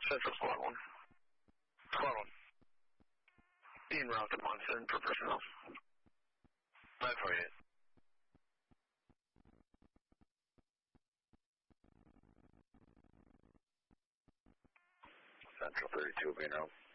Central Squad 1. Squad 1. En route to Munson for personnel. 948. Central 32 being out.